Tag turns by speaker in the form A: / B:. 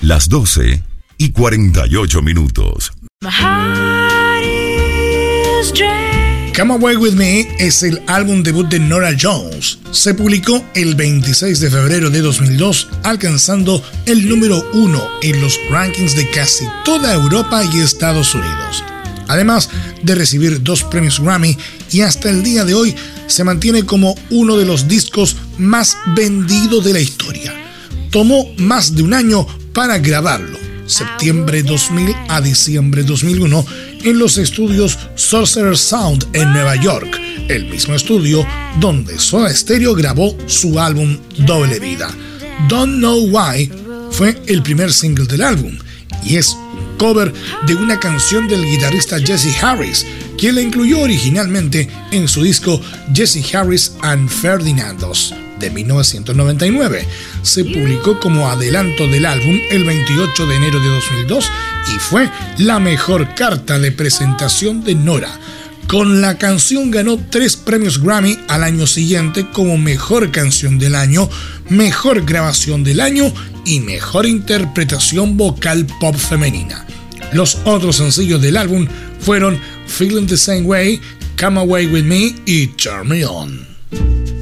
A: Las 12:48.
B: Come Away With Me es el álbum debut de Norah Jones. Se publicó el 26 de febrero de 2002, alcanzando el número 1 en los rankings de casi toda Europa y Estados Unidos. Además de recibir 2 premios Grammy, y hasta el día de hoy se mantiene como uno de los discos más vendidos de la historia. Tomó más de un año para grabarlo, septiembre 2000 a diciembre 2001, en los estudios Sorcerer Sound en Nueva York, el mismo estudio donde Soda Stereo grabó su álbum Doble Vida. Don't Know Why fue el primer single del álbum y es un cover de una canción del guitarrista Jesse Harris, quien la incluyó originalmente en su disco Jesse Harris and Ferdinandos de 1999. Se publicó como adelanto del álbum el 28 de enero de 2002 y fue la mejor carta de presentación de Norah. Con la canción ganó 3 premios Grammy al año siguiente como Mejor Canción del Año, Mejor Grabación del Año y Mejor Interpretación Vocal Pop Femenina. Los otros sencillos del álbum fueron Feeling the Same Way, Come Away With Me y Turn Me On.